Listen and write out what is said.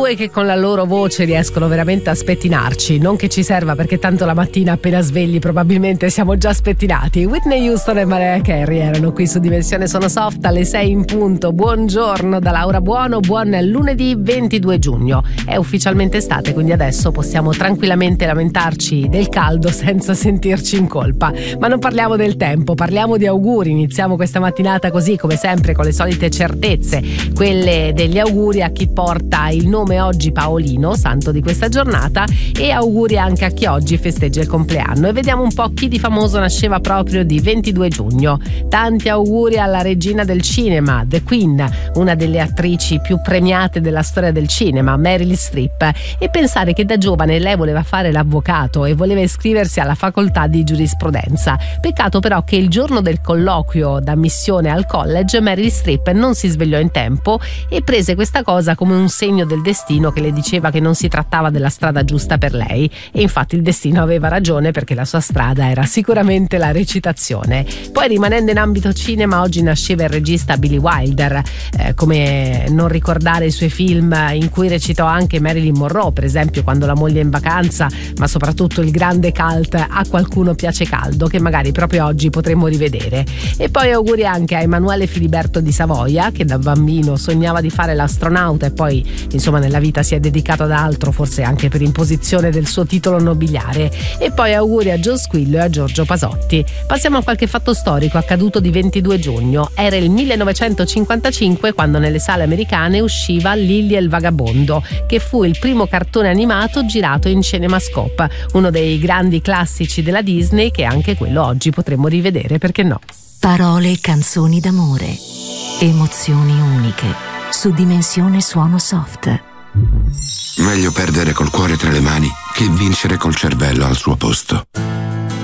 due che con la loro voce riescono veramente a spettinarci, non che ci serva perché tanto la mattina appena svegli probabilmente siamo già spettinati. Whitney Houston e Mariah Carey erano qui su Dimensione Sono Soft alle 6 in punto. Buongiorno da Laura Buono, buon lunedì 22 giugno. È ufficialmente estate, quindi adesso possiamo tranquillamente lamentarci del caldo senza sentirci in colpa. Ma non parliamo del tempo, parliamo di auguri. Iniziamo questa mattinata così, come sempre, con le solite certezze, quelle degli auguri a chi porta il nome oggi Paolino, santo di questa giornata, e auguri anche a chi oggi festeggia il compleanno. E vediamo un po' chi di famoso nasceva proprio di 22 giugno. Tanti auguri alla regina del cinema, The Queen, una delle attrici più premiate della storia del cinema, Meryl Streep. E pensare che da giovane lei voleva fare l'avvocato e voleva iscriversi alla facoltà di giurisprudenza. Peccato però che il giorno del colloquio d'ammissione al college Meryl Streep non si svegliò in tempo e prese questa cosa come un segno del destino che le diceva che non si trattava della strada giusta per lei, e infatti il destino aveva ragione, perché la sua strada era sicuramente la recitazione. Poi, rimanendo in ambito cinema, oggi nasceva il regista Billy Wilder, come non ricordare i suoi film in cui recitò anche Marilyn Monroe, per esempio Quando la moglie è in vacanza, ma soprattutto il grande cult A qualcuno piace caldo, che magari proprio oggi potremmo rivedere. E poi auguri anche a Emanuele Filiberto di Savoia, che da bambino sognava di fare l'astronauta e poi insomma nella vita si è dedicato ad altro, forse anche per imposizione del suo titolo nobiliare. E poi auguri a Gio Squillo e a Giorgio Pasotti. Passiamo a qualche fatto storico accaduto di 22 giugno. Era il 1955 quando nelle sale americane usciva Lily e il vagabondo, che fu il primo cartone animato girato in CinemaScope, uno dei grandi classici della Disney, che anche quello oggi potremmo rivedere, perché no? Parole e canzoni d'amore, emozioni uniche, su Dimensione Suono Soft. Meglio perdere col cuore tra le mani che vincere col cervello al suo posto.